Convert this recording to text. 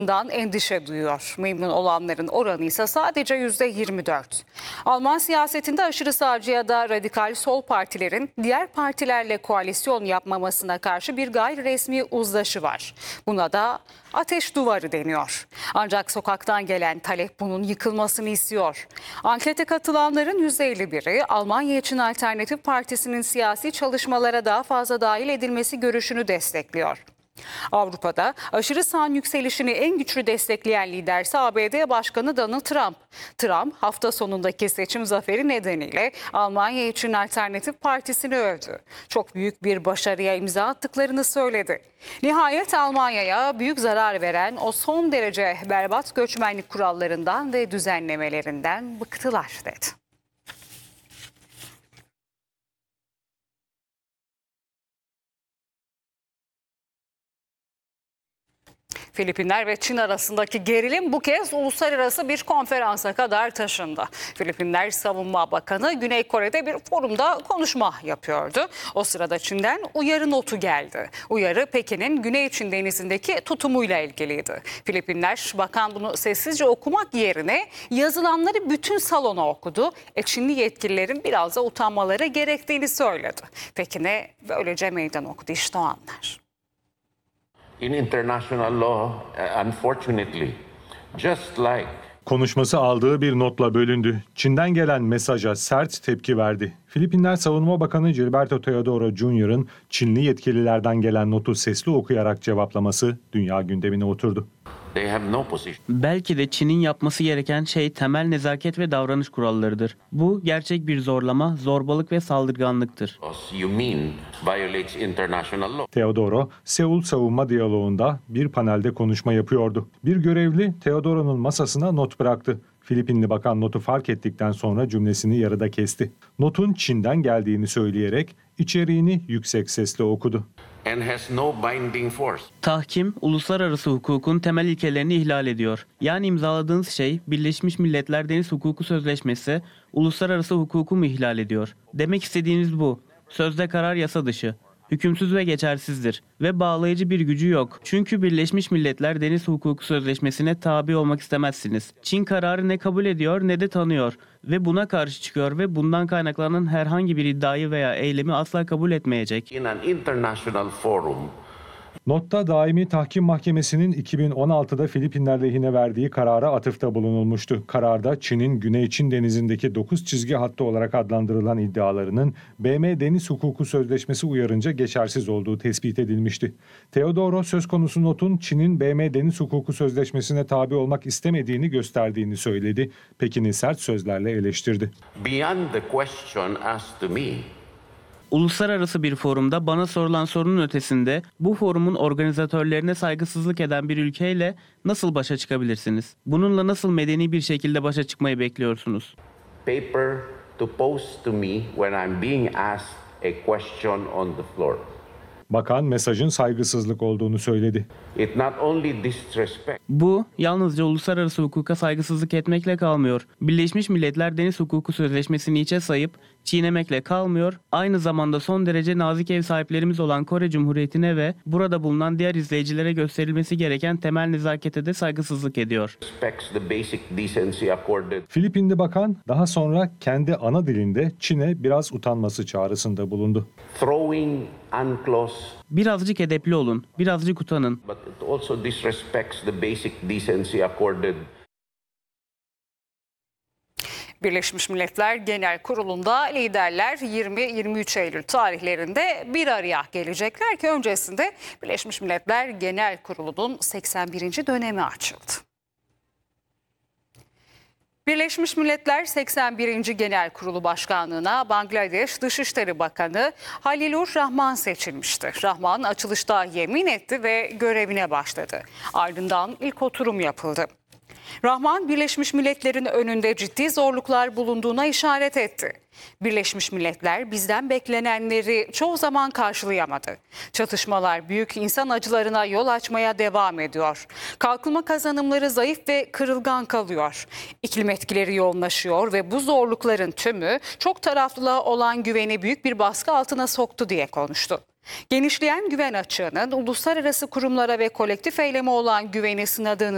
endişe duyuyor. Memnun olanların oranı ise sadece %24. Alman siyasetinde aşırı sağcı ya da radikal sol partilerin diğer partilerle koalisyon yapmamasına karşı bir gayri resmi uzlaşı var. Buna da ateş duvarı deniyor. Ancak sokaktan gelen talep bunun yıkılmasını istiyor. Ankete katılanların %51'i Almanya için Alternatif Partisi'nin siyasi çalışmalara daha fazla dahil edilmesi görüşünü destekliyor. Avrupa'da aşırı sağın yükselişini en güçlü destekleyen liderse ABD Başkanı Donald Trump. Trump hafta sonundaki seçim zaferi nedeniyle Almanya için Alternatif Partisi'ni övdü. Çok büyük bir başarıya imza attıklarını söyledi. Nihayet Almanya'ya büyük zarar veren o son derece berbat göçmenlik kurallarından ve düzenlemelerinden bıktılar dedi. Filipinler ve Çin arasındaki gerilim bu kez uluslararası bir konferansa kadar taşındı. Filipinler Savunma Bakanı Güney Kore'de bir forumda konuşma yapıyordu. O sırada Çin'den uyarı notu geldi. Uyarı Pekin'in Güney Çin Denizi'ndeki tutumuyla ilgiliydi. Filipinler bakan bunu sessizce okumak yerine yazılanları bütün salona okudu. Çinli yetkililerin biraz da utanmaları gerektiğini söyledi. Pekin'e böylece meydan okudu. İşte o anlar. In international law, unfortunately, just like Konuşması aldığı bir notla bölündü. Çin'den gelen mesaja sert tepki verdi. Filipinler Savunma Bakanı Gilberto Teodoro Jr.'ın Çinli yetkililerden gelen notu sesli okuyarak cevaplaması dünya gündemine oturdu. they have no position. Belki de Çin'in yapması gereken şey temel nezaket ve davranış kurallarıdır. Bu gerçek bir zorlama, zorbalık ve saldırganlıktır. You mean violates international law. Teodoro, Seul Savunma Diyaloğu'nda bir panelde konuşma yapıyordu. Bir görevli Teodoro'nun masasına not bıraktı. Filipinli bakan notu fark ettikten sonra cümlesini yarıda kesti. Notun Çin'den geldiğini söyleyerek içeriğini yüksek sesle okudu. And has no binding force. Tahkim, uluslararası hukukun temel ilkelerini ihlal ediyor. Yani imzaladığınız şey Birleşmiş Milletler Deniz Hukuku Sözleşmesi, uluslararası hukuku mu ihlal ediyor? Demek istediğiniz bu. Sözde karar yasa dışı. Hükümsüz ve geçersizdir ve bağlayıcı bir gücü yok. Çünkü Birleşmiş Milletler Deniz Hukuku Sözleşmesi'ne tabi olmak istemezsiniz. Çin kararı ne kabul ediyor ne de tanıyor ve buna karşı çıkıyor ve bundan kaynaklanan herhangi bir iddiayı veya eylemi asla kabul etmeyecek. In an international forum, Notta Daimi Tahkim Mahkemesi'nin 2016'da Filipinler lehine verdiği karara atıfta bulunulmuştu. Kararda Çin'in Güney Çin Denizi'ndeki 9 çizgi hattı olarak adlandırılan iddialarının BM Deniz Hukuku Sözleşmesi uyarınca geçersiz olduğu tespit edilmişti. Teodoro söz konusu notun Çin'in BM Deniz Hukuku Sözleşmesi'ne tabi olmak istemediğini gösterdiğini söyledi. Pekin'i sert sözlerle eleştirdi. beyond the question asked to me, Uluslararası bir forumda bana sorulan sorunun ötesinde bu forumun organizatörlerine saygısızlık eden bir ülkeyle nasıl başa çıkabilirsiniz? Bununla nasıl medeni bir şekilde başa çıkmayı bekliyorsunuz? paper to post to me when I'm being asked a question on the floor. Bakan mesajın saygısızlık olduğunu söyledi. It not only disrespect, Bu yalnızca uluslararası hukuka saygısızlık etmekle kalmıyor. Birleşmiş Milletler Deniz Hukuku Sözleşmesi'ni içe sayıp çiğnemekle kalmıyor. Aynı zamanda son derece nazik ev sahiplerimiz olan Kore Cumhuriyeti'ne ve burada bulunan diğer izleyicilere gösterilmesi gereken temel nezakete de saygısızlık ediyor. respects the basic decency accorded. Filipinli bakan daha sonra kendi ana dilinde Çin'e biraz utanması çağrısında bulundu. Throwing UNCLOS, Birazcık edepli olun, birazcık utanın. but it also disrespects the basic decency accorded. Birleşmiş Milletler Genel Kurulu'nda liderler 20-23 Eylül tarihlerinde bir araya gelecekler ki öncesinde Birleşmiş Milletler Genel Kurulu'nun 81. dönemi açıldı. Birleşmiş Milletler 81. Genel Kurulu Başkanlığı'na Bangladeş Dışişleri Bakanı Halilur Rahman seçilmişti. Rahman açılışta yemin etti ve görevine başladı. Ardından ilk oturum yapıldı. Rahman, Birleşmiş Milletler'in önünde ciddi zorluklar bulunduğuna işaret etti. Birleşmiş Milletler bizden beklenenleri çoğu zaman karşılayamadı. Çatışmalar büyük insan acılarına yol açmaya devam ediyor. Kalkınma kazanımları zayıf ve kırılgan kalıyor. İklim etkileri yoğunlaşıyor ve bu zorlukların tümü çok taraflılığa olan güveni büyük bir baskı altına soktu diye konuştu. Genişleyen güven açığının uluslararası kurumlara ve kolektif eyleme olan güveni sınadığını